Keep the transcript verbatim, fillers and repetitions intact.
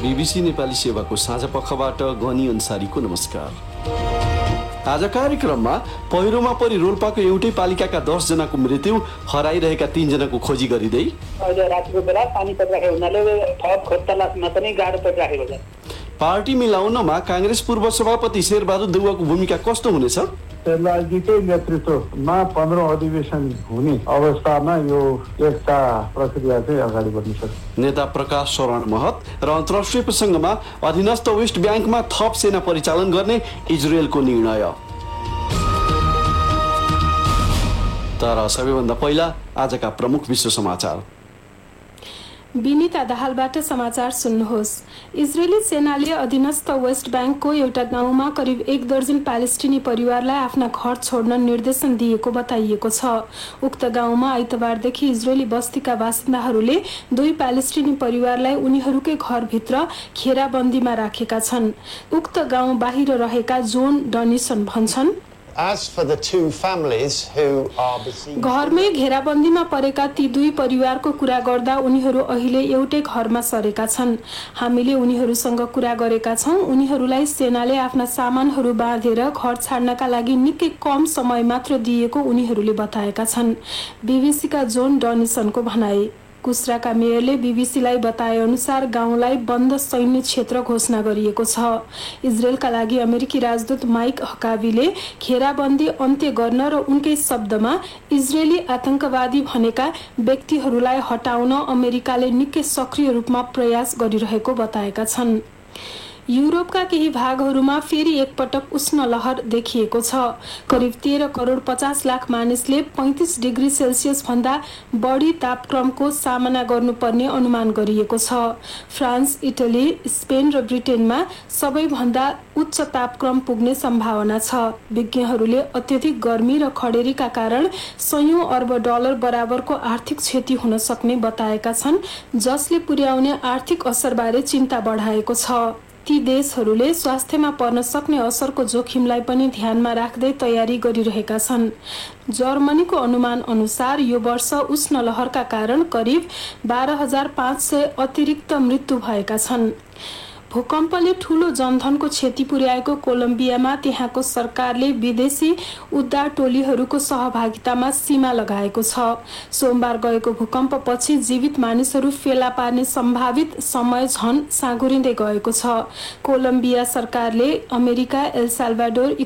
BBC Nepali सेवाको साँझ पखबाट गनी अन्सारीको नमस्कार। आज कार्यक्रममा पहिरोमा परि रोल्पाको एउटै पालिकाका दस जनाको मृत्यु, हराइरहेका तीन जनाको खोजी गरिँदै। अहिले रातिको बेला पानी परिराखेको हुनाले थप खोज तलासमा पनि गाह्रो परिराखेको छ। पार्टी मिलाउनमा कांग्रेस पूर्व सभापति शेरबहादुर देउवाको भूमिका कस्तो हुनेछ? शेरलालजीकै नेतृत्वमा पन्ध्र अधिवेशन हुने अवस्थामा यो एकता प्रक्रिया चाहिँ अगाडि बढ्न सक्छ। नेता प्रकाश शरण महत र अन्तर्राष्ट्रिय प्रसङ्गमा अधीनस्थ वेस्ट ब्याङ्कमा थप सेना परिचालन गर्ने इजरायलको निर्णय। तर सबैभन्दा पहिला आजका प्रमुख विश्व समाचार। विनिता दाहालबाट समाचार सुन्नुहोस्। इजरायली सेनाले अधीनस्थ वेस्ट ब्याङ्कको एउटा गाउँमा करिब एक दर्जन प्यालेस्टिनी परिवारलाई आफ्ना घर छोड्न निर्देशन दिएको बताइएको छ। उक्त गाउँमा आइतबारदेखि इजरायली बस्तीका बासिन्दाहरूले दुई प्यालेस्टिनी परिवारलाई उनीहरूकै घरभित्र घेराबन्दीमा राखेका छन्। उक्त गाउँ बाहिर रहेका जोन डनिसन भन्छन्, घरमै घेराबन्दीमा परेका ती दुई परिवारको कुरा गर्दा उनीहरू अहिले एउटै घरमा सरेका छन्। हामीले उनीहरूसँग कुरा गरेका छौं। उनीहरूलाई सेनाले आफ्ना सामानहरू बाँधेर घर छाड्नका लागि निकै कम समय मात्र दिएको उनीहरूले बताएका छन्। बीबीसीका जोन डनिसनको भनाई। कुस्राका मेयरले बीबीसीलाई बताए अनुसार गाउँलाई बन्द सैन्य क्षेत्र घोषणा गरिएको छ। इजरायलका लागि अमेरिकी राजदूत माइक हकाबीले घेराबन्दी अन्त्य गर्न र उनकै शब्दमा इजरायली आतंकवादी भनेका व्यक्तिहरूलाई हटाउन अमेरिकाले निकै सक्रिय रूपमा प्रयास गरिरहेको बताएका छन्। युरोपका केही भागहरूमा फेरि एकपटक उष्ण लहर देखिएको छ। करिब तेह्र करोड पचास लाख मानिसले पैंतीस डिग्री सेल्सियस भन्दा बढी तापक्रमको सामना गर्नुपर्ने अनुमान गरिएको छ। फ्रान्स, इटली, स्पेन र ब्रिटेनमा सबैभन्दा उच्च तापक्रम पुग्ने सम्भावना छ। विज्ञहरूले अत्यधिक गर्मी र खडेरीका कारण सयौं अर्ब डलर बराबरको आर्थिक क्षति हुन सक्ने बताएका छन्, जसले पुर्याउने आर्थिक असरबारे चिन्ता बढाएको छ। ती देशहरूले स्वास्थ्यमा पर्न सक्ने असरको जोखिमलाई पनि ध्यानमा राख्दै तयारी गरिरहेका छन्। जर्मनीको अनुमान अनुसार यो वर्ष उष्ण लहरका कारण करिब बाह्र हजार पाँच सय अतिरिक्त मृत्यु भएका छन्। भूकम्पले ठूलो जनधनको क्षति पुर्याएको कोलम्बियामा त्यहाँको सरकारले विदेशी उद्धार टोलीहरूको सहभागितामा सीमा लगाएको छ। सोमबार गएको भूकम्पपछि जीवित मानिसहरू फेला पार्ने सम्भावित समय झन साँगुरिँदै गएको छ। कोलम्बिया सरकारले अमेरिका, एल साल्भाडोर,